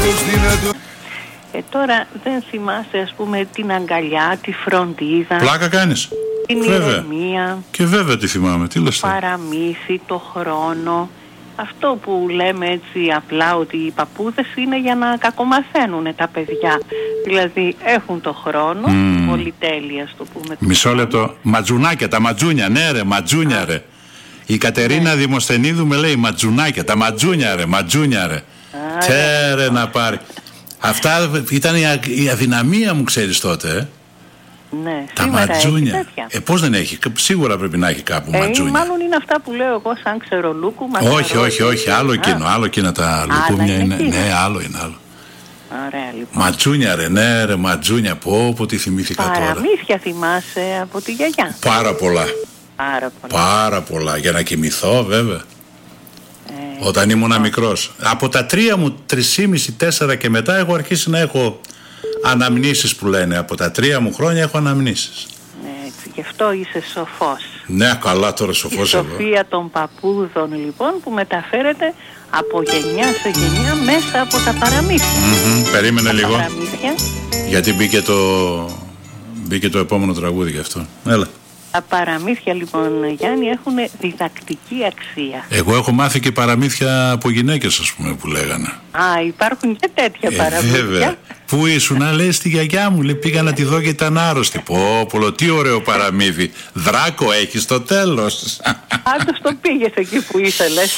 Τώρα δεν θυμάσαι, ας πούμε, την αγκαλιά, τη φροντίδα. Πλάκα κάνεις. Την ηρεμία. Και βέβαια τη θυμάμαι. Τι λες? Το παραμύθι, το χρόνο. Αυτό που λέμε έτσι απλά, ότι οι παππούδες είναι για να κακομαθαίνουν τα παιδιά. Δηλαδή έχουν το χρόνο, πολυτέλεια στο πούμε. Μισό λεπτό. Ματζουνάκια, τα ματζούνια. Ναι ρε, ματζούνια ρε. Η Κατερίνα Δημοσθενίδου με λέει ματζουνάκια, τα ματζούνια ρε, ματζούνια ρε. Τέρε να πάρει. Αυτά ήταν η αδυναμία μου, ξέρεις τότε. Ναι, τα ματζούνια. Πώς δεν έχει, σίγουρα πρέπει να έχει κάπου ματζούνια. Μάλλον είναι αυτά που λέω εγώ σαν ξερολούκου. Όχι, άλλο εκείνα τα λουκούμια είναι. Ναι, άλλο είναι άλλο. Ωραία, λοιπόν. Ματζούνια ρε, ναι ρε, ματζούνια, πω τι θυμήθηκα τώρα. Παραμύθια θυμάσαι από τη γιαγιά? Πάρα πολλά. Πάρα πολλά, για να κοιμηθώ βέβαια. Όταν ήμουν μικρός. Από τα 3 μου, 3,5-4 και μετά έχω αρχίσει να έχω αναμνήσεις που λένε. Από τα 3 μου χρόνια έχω αναμνήσεις. Έτσι, γι' αυτό είσαι σοφός. Ναι, καλά τώρα σοφός. Η σοφία των παππούδων λοιπόν που μεταφέρεται από γενιά σε γενιά μέσα από τα παραμύθια. Περίμενε τα λίγο παραμύθια. Γιατί μπήκε το επόμενο τραγούδι γι' αυτό. Έλα. Τα παραμύθια λοιπόν, Γιάννη, έχουν διδακτική αξία. Εγώ έχω μάθει και παραμύθια από γυναίκες, ας πούμε, που λέγανε. Υπάρχουν και τέτοια παραμύθια. Βέβαια. Πού ήσουν, λέει, στη γιαγιά μου, λέει, πήγα να τη δω και ήταν άρρωστη. Πω, τι ωραίο παραμύθι. Δράκο έχει στο τέλος. Πάντως το πήγες εκεί που ήθελες.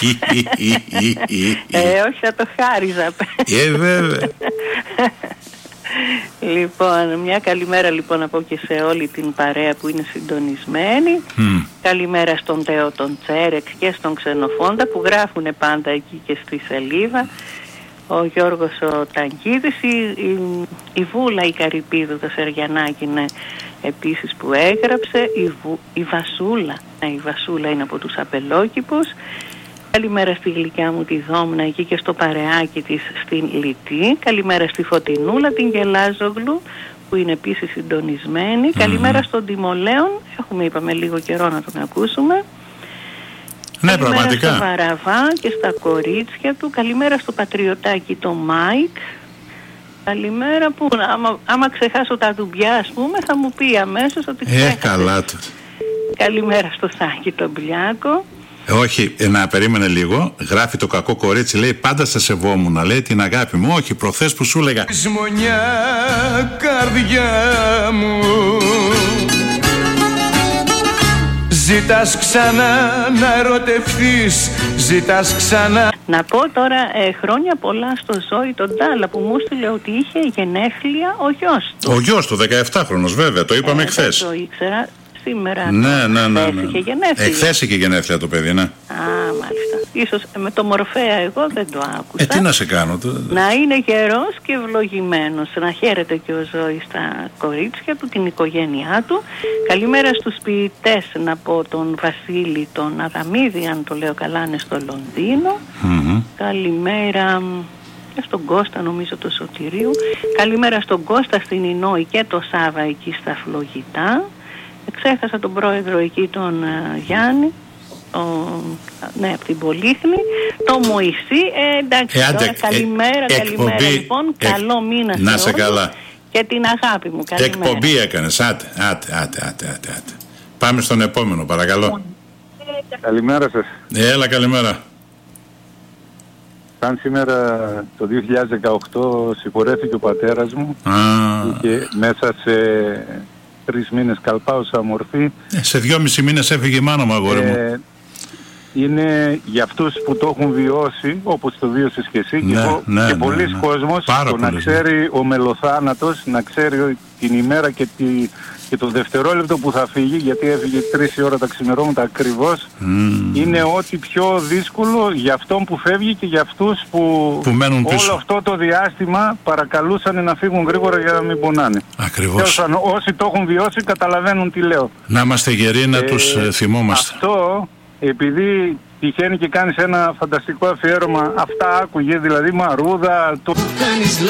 Όχι, θα το χάριζα. Βέβαια. Λοιπόν, μια καλημέρα λοιπόν να πω και σε όλη την παρέα που είναι συντονισμένη. Καλημέρα στον Τέο τον Τσέρεκ και στον Ξενοφόντα που γράφουν πάντα εκεί και στη σελίδα. Ο Γιώργος ο Ταγκίδης, η Βούλα η Καρυπίδου, το Σεργιανάκι είναι επίσης που έγραψε, η Βασούλα, η Βασούλα είναι από τους Απελόκηπους. Καλημέρα στη γλυκιά μου τη Δόμνα εκεί και στο παρεάκι της στην Λιτή. Καλημέρα στη Φωτεινούλα την Γελάζογλου που είναι επίσης συντονισμένη. Καλημέρα στον Τιμολέον, είπαμε λίγο καιρό να τον ακούσουμε. Ναι, καλημέρα πραγματικά. Στο Βαραβά και στα κορίτσια του. Καλημέρα στο πατριωτάκι το Μάικ. Καλημέρα που άμα ξεχάσω τα ντουμπιά ας πούμε θα μου πει αμέσως ότι ξέχασε. Καλά του. Καλημέρα στο Σάκη τον Μπλιάκο. Όχι, να περίμενε λίγο. Γράφει το κακό κορίτσι, λέει πάντα σε σεβόμουν, λέει την αγάπη μου. Όχι, προχθές που σου έλεγα Σμονιά καρδιά μου, ζητάς ξανά να ερωτευθείς, ζητάς ξανά. Να πω τώρα χρόνια πολλά στο Ζώη τον Τάλα που μου στείλε ότι είχε γενέθλια ο γιος του. Ο γιος του, 17χρονος βέβαια, το είπαμε εχθές. Δεν το ήξερα. Σήμερα ναι. είχε γενέθλια. Εχθές είχε γενέθλια το παιδί, ναι. Μάλιστα. Ίσως με το Μορφέα εγώ δεν το άκουσα. Τι να σε κάνω. Να είναι γερός και ευλογημένος. Να χαίρεται και ο Ζώης στα κορίτσια του, την οικογένειά του. Καλημέρα στους ποιητές, να πω τον Βασίλη, τον Αδαμίδη, αν το λέω καλά, είναι στο Λονδίνο. Καλημέρα και στον Κώστα, νομίζω το Σωτηρίου. Καλημέρα στον Κώστα στην Ινόη και το Σάβα εκεί στα Φλογητά. Ξέχασα τον πρόεδρο εκεί τον Γιάννη, ναι, από την Πολύχνη, το Μωυσή. Εντάξει, τώρα καλημέρα λοιπόν, καλό μήνα σε όλους και την αγάπη μου. Καλημέρα. Εκπομπή έκανες, άτε. Πάμε στον επόμενο, παρακαλώ. Καλημέρα σας. Έλα, καλημέρα. Σαν σήμερα το 2018 συγχωρέθηκε ο πατέρας μου και μέσα σε 3 μήνες καλπάωσα μορφή. Σε 2,5 μήνες έφυγε η μάνα μου, αγόρι μου. Είναι για αυτούς που το έχουν βιώσει, όπως το βίωσες και εσύ, και πολλοί κόσμος, να ξέρει ο μελοθάνατος, να ξέρει την ημέρα και το δευτερόλεπτο που θα φύγει, γιατί έφυγε 3 η ώρα τα ξημερώματα ακριβώς, είναι ό,τι πιο δύσκολο για αυτόν που φεύγει και για αυτούς που μένουν πίσω. Όλο αυτό το διάστημα παρακαλούσαν να φύγουν γρήγορα για να μην πονάνε. Ακριβώς. Όσοι το έχουν βιώσει καταλαβαίνουν τι λέω. Να είμαστε γεροί, να τους θυμόμαστε. Αυτό, επειδή τυχαίνει και κάνεις ένα φανταστικό αφιέρωμα, αυτά άκουγε, δηλαδή Μαρούδα...